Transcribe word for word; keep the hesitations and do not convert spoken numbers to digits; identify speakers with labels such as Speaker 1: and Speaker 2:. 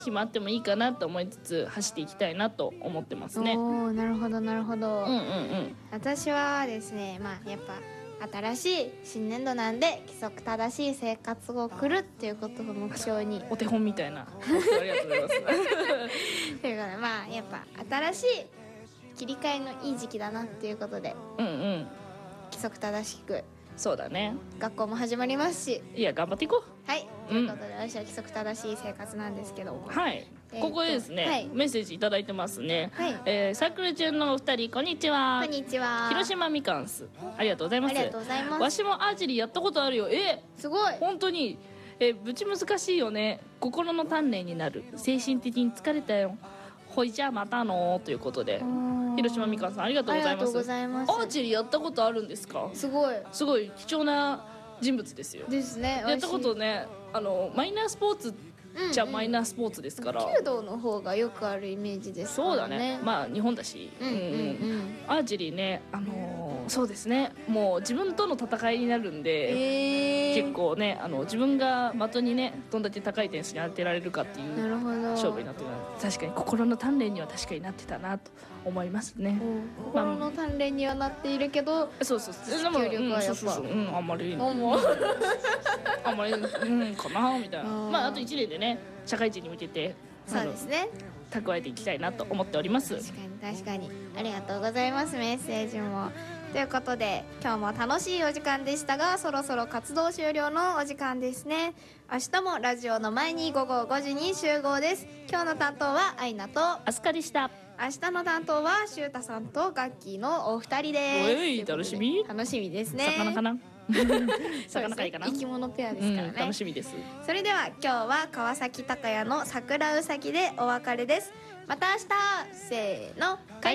Speaker 1: 暇あってもいいかなと思いつつ走っていきたいなと思ってますね。
Speaker 2: おー、なるほどなるほど、
Speaker 1: うんうんうん。
Speaker 2: 私はですね、まあやっぱ新しい新年度なんで規則正しい生活を送るっていうことを目標に
Speaker 1: お手本みたいなありがとうございます
Speaker 2: ということで、まあやっぱ新しい切り替えのいい時期だなっていうことで
Speaker 1: うんうん、
Speaker 2: 規則正しく
Speaker 1: そうだね。
Speaker 2: 学校も始まりますし、
Speaker 1: いや頑張っていこう。
Speaker 2: はい、ということで私は規則正しい生活なんですけども、
Speaker 1: はい、
Speaker 2: えーと
Speaker 1: ここでですね、
Speaker 2: はい、
Speaker 1: メッセージいただいてますね。
Speaker 2: はい、
Speaker 1: えー、サークル中のお二人こんにちは。
Speaker 2: こんにちは。
Speaker 1: 広島みかんす、ありがとうございます。
Speaker 2: ありがとうございます。
Speaker 1: わしもアーチェリーやったことあるよ。え
Speaker 2: すごい。
Speaker 1: 本当に。えぶち難しいよね。心の鍛錬になる。精神的に疲れたよ。ほいじゃあまたのということで、広島みかんさんありがとうございます。
Speaker 2: ありがとうございます。
Speaker 1: アーチェリーやったことあるんですか？
Speaker 2: すごい
Speaker 1: すごい貴重な人物ですよ。
Speaker 2: ですね。
Speaker 1: やったことね、あのマイナースポーツじゃマイナースポーツですから、
Speaker 2: 弓道の方がよくあるイメージですからね。
Speaker 1: そうだね、まあ日本だし、
Speaker 2: うんうんうん、
Speaker 1: アーチェリーね、あのー、そうですね、もう自分との戦いになるんで、
Speaker 2: えー、
Speaker 1: 結構ね、あの自分が的にねどんだけ高い点数に当てられるかっていう
Speaker 2: なるほど
Speaker 1: 勝負になってる。確かに心の鍛錬には確かになってたなと思いますね。
Speaker 2: 心の鍛錬にはなっているけど、
Speaker 1: そうそうそう、
Speaker 2: 持久力はやっぱ、
Speaker 1: うん、あんまり
Speaker 2: もう
Speaker 1: あんまりうんかなみたいな。まああといちねんでね社会人に向けて
Speaker 2: そうですね
Speaker 1: 蓄えていきたいなと思っております。
Speaker 2: 確かに確かに、ありがとうございます。メッセージもということで、今日も楽しいお時間でしたが、そろそろ活動終了のお時間ですね。明日もラジオの前に午後ごじに集合です。今日の担当はアイナと
Speaker 1: アスカでした。
Speaker 2: 明日の担当はシュウタさんとガッキーのお二人です。
Speaker 1: おい楽しみ
Speaker 2: 楽しみですね。
Speaker 1: 魚かな魚かいかな、
Speaker 2: 生き物ペアですからね、
Speaker 1: うん、楽しみです。
Speaker 2: それでは今日は川崎鷹也の桜うさぎでお別れです。また明日、せーの。